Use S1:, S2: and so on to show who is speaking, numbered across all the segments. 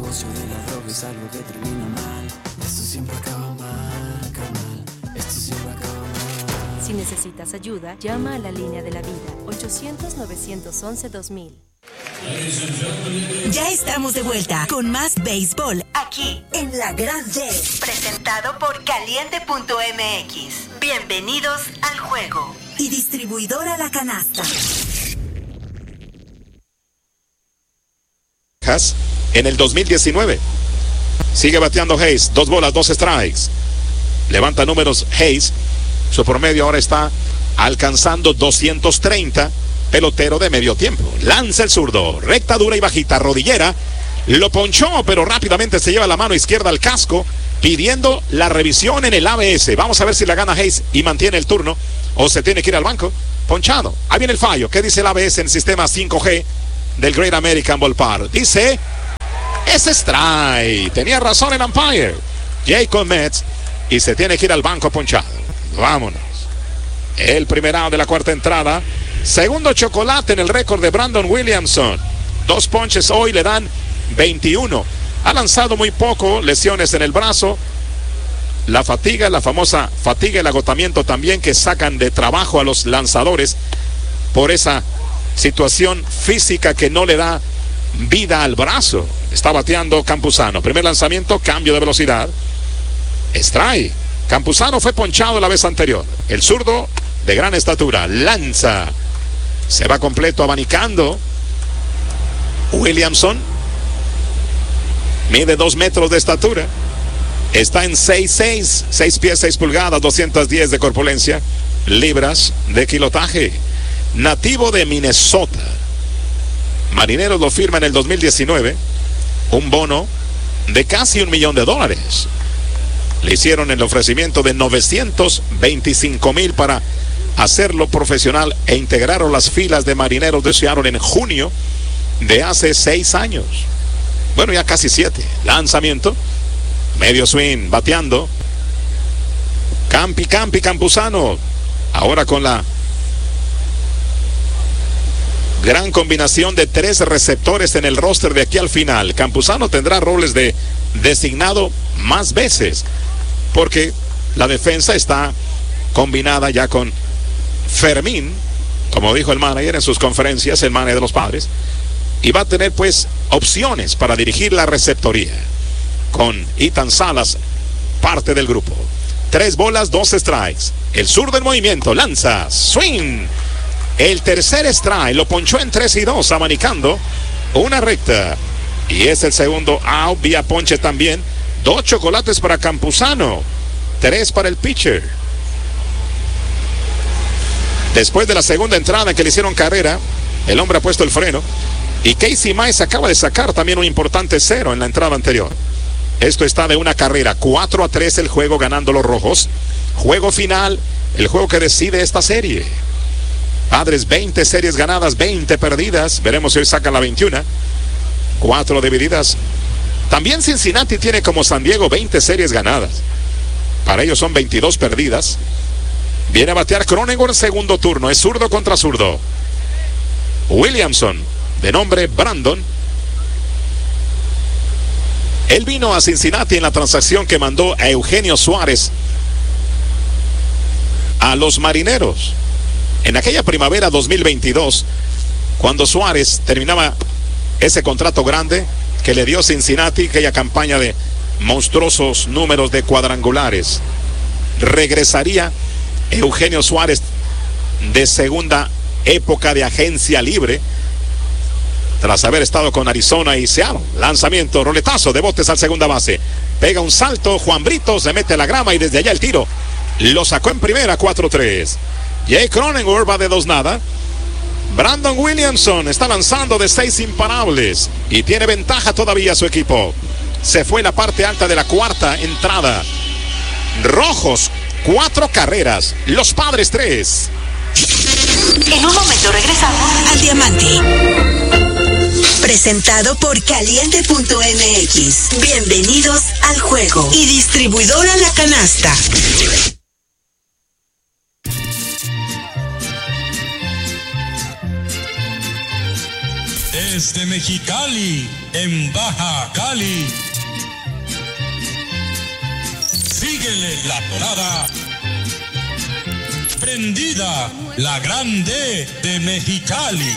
S1: negocio de la droga es algo que termina mal. Esto siempre acaba mal, carnal. Esto siempre acaba mal.
S2: Si necesitas ayuda, llama a la línea de la vida, 800-911-2000.
S3: Ya estamos de vuelta con más béisbol aquí en La Gran Red, presentado por Caliente.mx. Bienvenidos al juego. Y distribuidora La Canasta.
S4: En el 2019 sigue bateando Hayes, 2 bolas, 2 strikes. Levanta números Hayes. Su promedio ahora está alcanzando 230. Pelotero de medio tiempo. Lanza el zurdo, recta, dura y bajita, rodillera. Lo ponchó, pero rápidamente se lleva la mano izquierda al casco, pidiendo la revisión en el ABS. Vamos a ver si la gana Hayes y mantiene el turno, o se tiene que ir al banco. Ponchado. Ahí viene el fallo. ¿Qué dice el ABS en el sistema 5G del Great American Ballpark? Dice, es strike. Tenía razón el umpire, Jacob Metz, y se tiene que ir al banco ponchado. Vámonos. El primer out de la cuarta entrada. Segundo chocolate en el récord de Brandon Williamson. 2 ponches hoy, le dan 21. Ha lanzado muy poco, lesiones en el brazo. La fatiga, la famosa fatiga y el agotamiento también que sacan de trabajo a los lanzadores por esa situación física que no le da vida al brazo. Está bateando Campuzano. Primer lanzamiento, cambio de velocidad. Strike. Campuzano fue ponchado la vez anterior. El zurdo de gran estatura lanza. Se va completo abanicando. Williamson mide 2 metros de estatura. Está en 6'6", 6 pies 6 pulgadas, 210 de corpulencia, libras de kilotaje. Nativo de Minnesota. Marineros lo firma en el 2019. Un bono de casi $1 millón. Le hicieron el ofrecimiento de $925,000 para hacerlo profesional e integraron las filas de Marineros de Seattle en junio de hace 6 años. Bueno, ya casi 7. Lanzamiento, medio swing, bateando. Campuzano. Ahora con la gran combinación de 3 receptores en el roster de aquí al final. Campuzano tendrá roles de designado más veces, porque la defensa está combinada ya con Fermín, como dijo el manager en sus conferencias, el manager de los Padres, y va a tener pues opciones para dirigir la receptoría con Ethan Salas, parte del grupo. 3 bolas, 2 strikes. El zurdo en movimiento, lanza, swing. El tercer strike lo ponchó en 3-2, abanicando una recta. Y es el segundo out vía ponche también. 2 chocolates para Campuzano, 3 para el pitcher. Después de la segunda entrada en que le hicieron carrera, el hombre ha puesto el freno. Y Casey Mize acaba de sacar también un importante 0 en la entrada anterior. Esto está de una carrera, 4-3 el juego, ganando los rojos. Juego final, el juego que decide esta serie. Padres 20 series ganadas, 20 perdidas. Veremos si hoy sacan la 21. 4 divididas. También Cincinnati tiene como San Diego 20 series ganadas. Para ellos son 22 perdidas. Viene a batear Cronenworth, segundo turno. Es zurdo contra zurdo. Williamson, de nombre Brandon. Él vino a Cincinnati en la transacción que mandó a Eugenio Suárez a los Marineros. En aquella primavera 2022, cuando Suárez terminaba ese contrato grande que le dio Cincinnati, aquella campaña de monstruosos números de cuadrangulares, regresaría Eugenio Suárez de segunda época de agencia libre tras haber estado con Arizona y Seattle. Lanzamiento, roletazo de botes al segunda base. Pega un salto, Juan Brito se mete a la grama y desde allá el tiro lo sacó en primera, 4-3. Jay Cronenworth va de 2-0. Brandon Williamson está lanzando de 6 imparables y tiene ventaja todavía su equipo. Se fue la parte alta de la cuarta entrada. Rojos 4 carreras, los Padres 3.
S3: En un momento regresamos al Diamante. Presentado por Caliente.mx. Bienvenidos al juego. Y distribuidora La Canasta.
S5: desde Mexicali, en Baja Cali. Síguele la tonada. Prendida, la grande de Mexicali.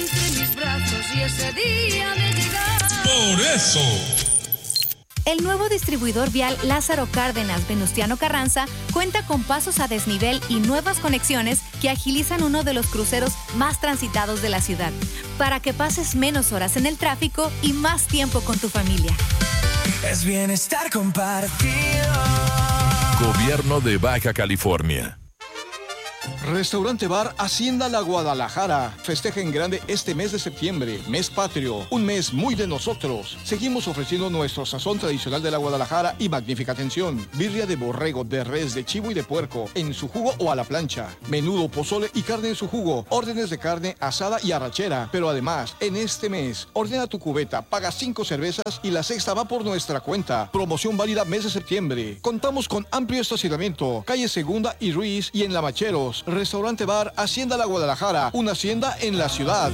S5: Por eso.
S6: El nuevo distribuidor vial Lázaro Cárdenas Venustiano Carranza cuenta con pasos a desnivel y nuevas conexiones que agilizan uno de los cruceros más transitados de la ciudad, para que pases menos horas en el tráfico y más tiempo con tu familia.
S1: Es bienestar compartido.
S7: Gobierno de Baja California.
S8: Restaurante Bar Hacienda La Guadalajara. Festeja en grande este mes de septiembre, mes patrio, un mes muy de nosotros. Seguimos ofreciendo nuestro sazón tradicional de la Guadalajara y magnífica atención. Birria de borrego, de res, de chivo y de puerco, en su jugo o a la plancha. Menudo, pozole y carne en su jugo. Órdenes de carne asada y arrachera. Pero además, en este mes, ordena tu cubeta, paga 5 cervezas y la sexta va por nuestra cuenta. Promoción válida mes de septiembre. Contamos con amplio estacionamiento. Calle Segunda y Ruiz y en Lavacheros. Restaurante Bar Hacienda La Guadalajara, una hacienda en la ciudad.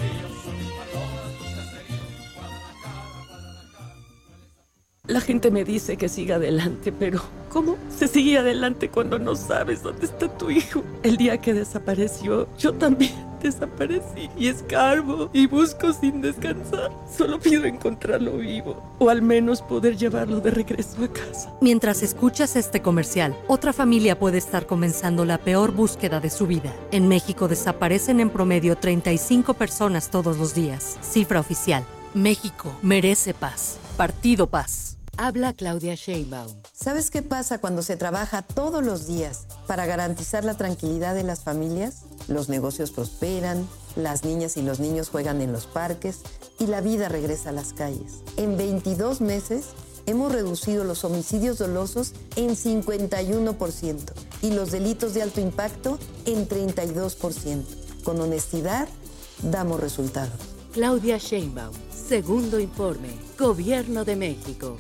S9: La gente me dice que siga adelante, pero ¿cómo se sigue adelante cuando no sabes dónde está tu hijo? El día que desapareció, yo también desaparecí y escarbo y busco sin descansar. Solo pido encontrarlo vivo o al menos poder llevarlo de regreso a casa.
S2: Mientras escuchas este comercial, otra familia puede estar comenzando la peor búsqueda de su vida. En México desaparecen en promedio 35 personas todos los días. Cifra oficial. México merece paz. Partido Paz. Habla Claudia Sheinbaum.
S10: ¿Sabes qué pasa cuando se trabaja todos los días para garantizar la tranquilidad de las familias? Los negocios prosperan, las niñas y los niños juegan en los parques y la vida regresa a las calles. En 22 meses hemos reducido los homicidios dolosos en 51% y los delitos de alto impacto en 32%. Con honestidad, damos resultados.
S2: Claudia Sheinbaum. Segundo informe. Gobierno de México.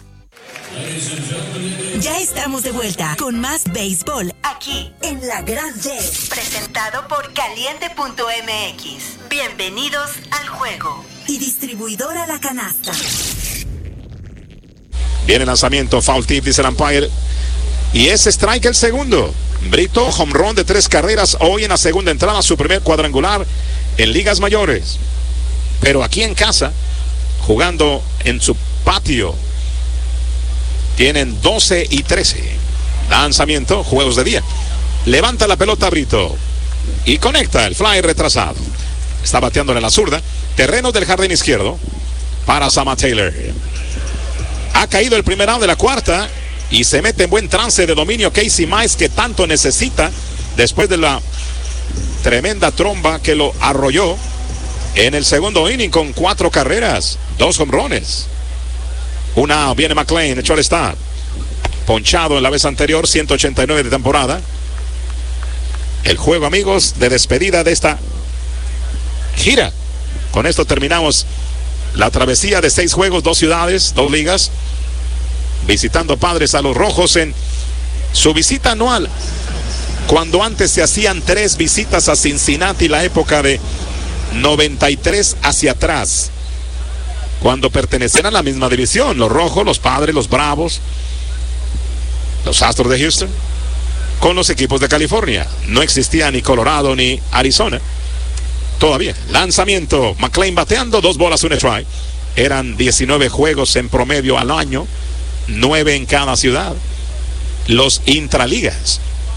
S3: Ya estamos de vuelta con más béisbol aquí en La Gran Jet. Presentado por Caliente.mx. Bienvenidos al juego. Y distribuidora La Canasta.
S4: Viene el lanzamiento, foul tip, dice el umpire. Y es strike el segundo. Brito, home run de 3 carreras hoy en la segunda entrada, su primer cuadrangular en ligas mayores. Pero aquí en casa, jugando en su patio, tienen 12 y 13. Lanzamiento, juegos de día. Levanta la pelota Brito y conecta el fly retrasado. Está bateándole la zurda. Terreno del jardín izquierdo para Sama Taylor. Ha caído el primer out de la cuarta y se mete en buen trance de dominio Casey Mize, que tanto necesita después de la tremenda tromba que lo arrolló en el segundo inning con 4 carreras, 2 jonrones. Una viene McLean, el shortstop, ponchado en la vez anterior, 189 de temporada. El juego, amigos, de despedida de esta gira. Con esto terminamos la travesía de 6 juegos, 2 ciudades, 2 ligas, visitando Padres a los Rojos en su visita anual, cuando antes se hacían 3 visitas a Cincinnati, la época de 93 hacia atrás, cuando pertenecían a la misma división, los Rojos, los Padres, los Bravos, los Astros de Houston, con los equipos de California. No existía ni Colorado ni Arizona todavía. Lanzamiento, McLean bateando, 2 bolas, 1 strike. Eran 19 juegos en promedio al año, 9 en cada ciudad. Los intraligas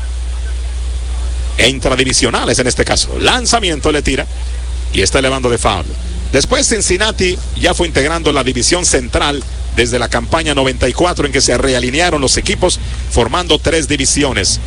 S4: e intradivisionales en este caso. Lanzamiento, le tira y está elevando de foul. Después Cincinnati ya fue integrando la división central desde la campaña 94, en que se realinearon los equipos formando 3 divisiones: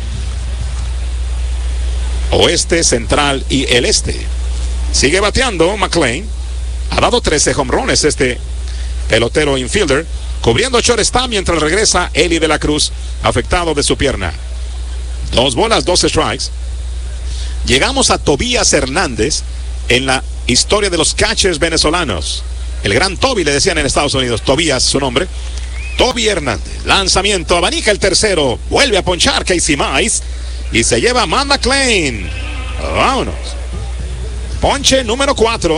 S4: oeste, central y el este. Sigue bateando McLean. Ha dado 13 jonrones este pelotero infielder, cubriendo shortstop mientras regresa Eli de la Cruz, afectado de su pierna. 2 bolas, 2 strikes. Llegamos a Tobías Hernández en la historia de los catchers venezolanos. El gran Toby, le decían en Estados Unidos. Tobías, su nombre. Toby Hernández. Lanzamiento, abanica el tercero. Vuelve a ponchar Casey Mize y se lleva a Matt McLean. Vámonos. Ponche número 4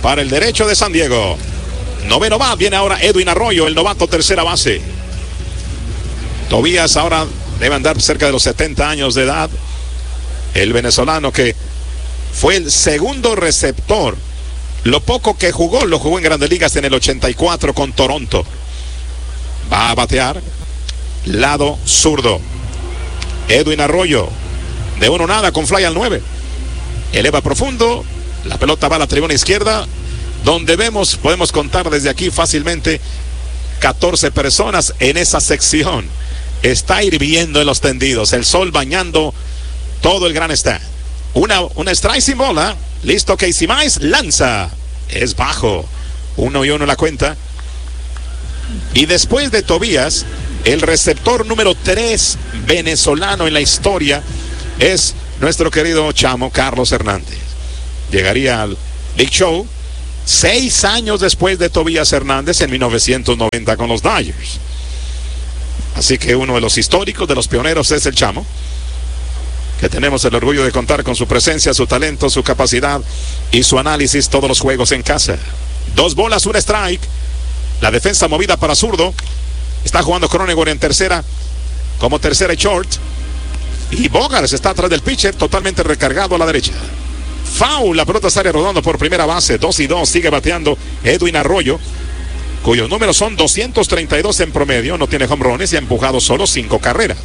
S4: para el derecho de San Diego. Noveno va, viene ahora Edwin Arroyo, el novato tercera base. Tobías ahora debe andar cerca de los 70 años de edad. El venezolano que fue el segundo receptor. Lo poco que jugó, lo jugó en Grandes Ligas en el 84 con Toronto. Va a batear. Lado zurdo. Edwin Arroyo. De 1-0 con fly al 9. Eleva profundo. La pelota va a la tribuna izquierda, donde podemos contar desde aquí fácilmente 14 personas en esa sección. Está hirviendo en los tendidos, el sol bañando todo el gran stand. Una strike sin bola. Listo, Casey Mize lanza. Es bajo. 1-1 la cuenta. Y después de Tobías, el receptor número 3 venezolano en la historia es nuestro querido chamo Carlos Hernández. Llegaría al Big Show 6 años después de Tobías Hernández en 1990 con los Dodgers. Así que uno de los históricos, de los pioneros, es el chamo, que tenemos el orgullo de contar con su presencia, su talento, su capacidad y su análisis todos los juegos en casa. 2 bolas, 1 strike. La defensa movida para zurdo. Está jugando Cronenworth en tercera, como tercera y short. Y Bogaerts está atrás del pitcher, totalmente recargado a la derecha. Foul, la pelota sale rodando por primera base. 2-2, sigue bateando Edwin Arroyo, cuyos números son 232 en promedio. No tiene home runs y ha empujado solo 5 carreras.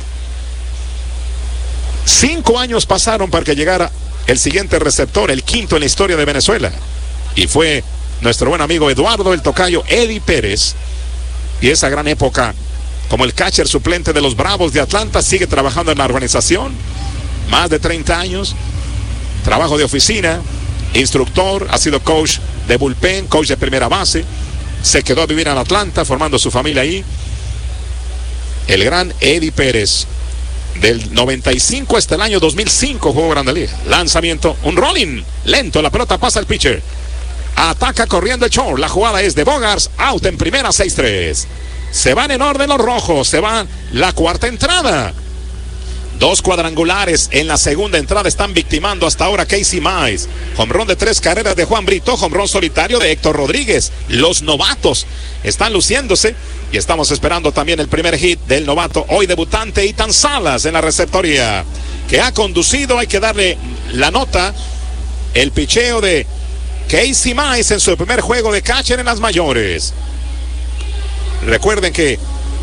S4: 5 años pasaron para que llegara el siguiente receptor, el quinto en la historia de Venezuela. Y fue nuestro buen amigo Eduardo el tocayo Eddie Pérez. Y esa gran época, como el catcher suplente de los Bravos de Atlanta, sigue trabajando en la organización. Más de 30 años. Trabajo de oficina, instructor, ha sido coach de bullpen, coach de primera base. Se quedó a vivir en Atlanta, formando su familia ahí. El gran Eddie Pérez. Del 95 hasta el año 2005 jugó Grande Liga. Lanzamiento, un rolling lento, la pelota pasa al pitcher. Ataca corriendo el short. La jugada es de Bogaerts, out en primera, 6-3. Se van en orden los rojos, se van la cuarta entrada. 2 cuadrangulares en la segunda entrada están victimando hasta ahora Casey Mize. Home run de 3 carreras de Juan Brito, home run solitario de Héctor Rodríguez. Los novatos están luciéndose y estamos esperando también el primer hit del novato hoy debutante Ethan Salas en la receptoría, que ha conducido, hay que darle la nota, el picheo de Casey Mize en su primer juego de catcher en las mayores. Recuerden que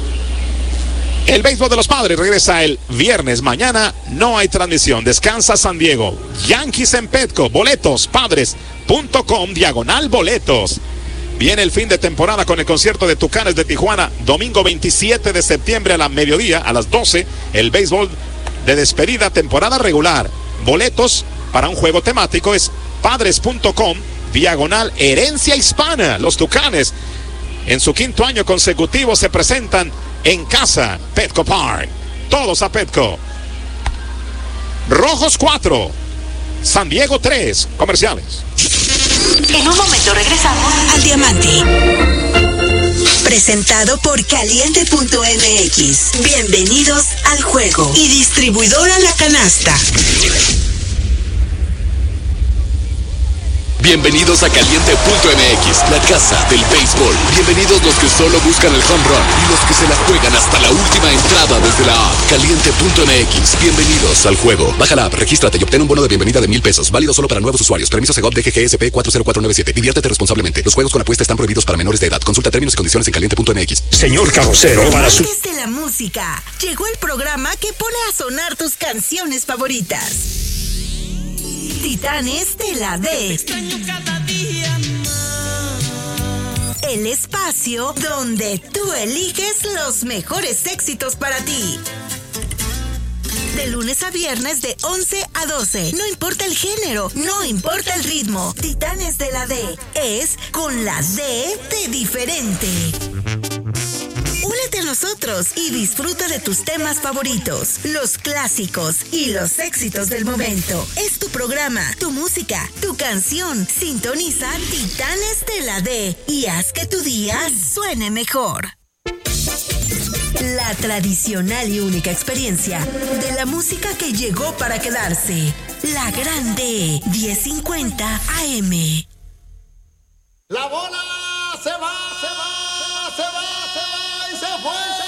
S4: el béisbol de los Padres regresa el viernes. Mañana no hay transmisión. Descansa San Diego. Yankees en Petco. Boletos, padres.com/boletos. Viene el fin de temporada con el concierto de Tucanes de Tijuana. Domingo 27 de septiembre a la mediodía, a las 12. El béisbol de despedida, temporada regular. Boletos para un juego temático es padres.com/herencia hispana. Los Tucanes en su 5º año consecutivo se presentan en casa, Petco Park. Todos a Petco. Rojos 4, San Diego 3. Comerciales.
S3: En un momento regresamos al Diamante. Presentado por Caliente.mx. Bienvenidos al juego. Y distribuidora La Canasta.
S11: Bienvenidos a Caliente.mx, la casa del béisbol. Bienvenidos los que solo buscan el home run y los que se la juegan hasta la última entrada desde la app. Caliente.mx, bienvenidos al juego. Baja la app, regístrate y obtén un bono de bienvenida de $1,000. Válido solo para nuevos usuarios. Permiso Segov DGGSP 40497. Diviértete responsablemente. Los juegos con apuesta están prohibidos para menores de edad. Consulta términos y condiciones en Caliente.mx.
S12: Señor Carrocero, para su...
S3: Desde la música, llegó el programa que pone a sonar tus canciones favoritas. Titanes de la D. El espacio donde tú eliges los mejores éxitos para ti. De lunes a viernes de 11 a 12. No importa el género, no importa el ritmo. Titanes de la D es con la D de diferente. Únete a nosotros y disfruta de tus temas favoritos, los clásicos y los éxitos del momento. Es tu programa, tu música, tu canción. Sintoniza Titanes de la D y haz que tu día suene mejor. La tradicional y única experiencia de la música que llegó para quedarse. La Grande 1050 AM.
S13: La bola se va y se fue.